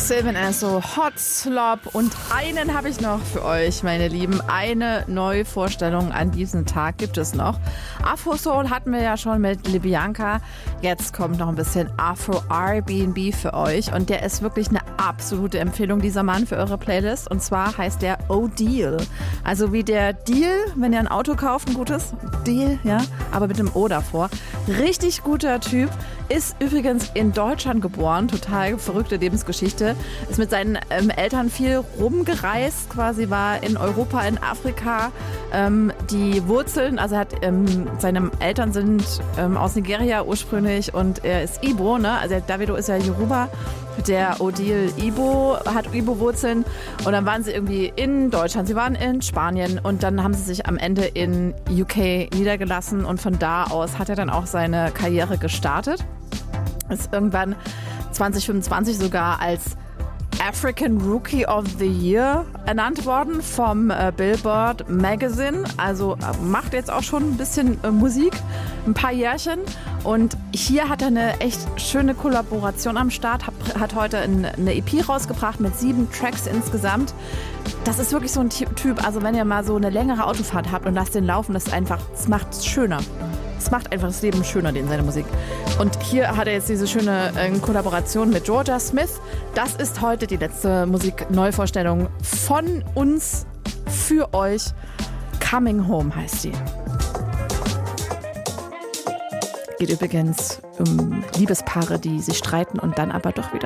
Sylvan Esso, Hot Slop und einen habe ich noch für euch, meine Lieben. Eine neue Vorstellung an diesem Tag gibt es noch. Afro Soul hatten wir ja schon mit Libyanka. Jetzt kommt noch ein bisschen Afro Airbnb für euch und der ist wirklich eine absolute Empfehlung, dieser Mann, für eure Playlist. Und zwar heißt der O'Deal. Also wie der Deal, wenn ihr ein Auto kauft, ein gutes Deal, ja, aber mit dem O davor. Richtig guter Typ, ist übrigens in Deutschland geboren, total verrückte Lebensgeschichte. Ist mit seinen Eltern viel rumgereist, quasi war in Europa, in Afrika. Die Wurzeln, also seine Eltern sind aus Nigeria ursprünglich und er ist Ibo, ne? Also Davido ist ja Yoruba. Der O'Deal hat Ibo-Wurzeln und dann waren sie irgendwie in Deutschland, sie waren in Spanien und dann haben sie sich am Ende in UK niedergelassen und von da aus hat er dann auch seine Karriere gestartet. Ist irgendwann 2025 sogar als African Rookie of the Year ernannt worden vom Billboard Magazine. Also macht jetzt auch schon ein bisschen Musik, ein paar Jährchen. Und hier hat er eine echt schöne Kollaboration am Start, hat heute eine EP rausgebracht mit 7 Tracks insgesamt. Das ist wirklich so ein Typ, also wenn ihr mal so eine längere Autofahrt habt und lasst den laufen, das macht es schöner. Es macht einfach das Leben schöner, seine Musik. Und hier hat er jetzt diese schöne Kollaboration mit Georgia Smith. Das ist heute die letzte Musikneuvorstellung von uns für euch. Coming Home heißt die. Geht übrigens um Liebespaare, die sich streiten und dann aber doch wieder